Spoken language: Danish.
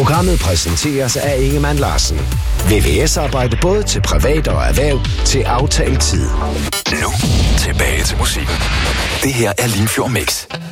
Programmet præsenteres af Ingemann Larsen. VVS-arbejde både til privat og erhverv til aftalt tid. Nu tilbage til musikken. Det her er Limfjord Mix.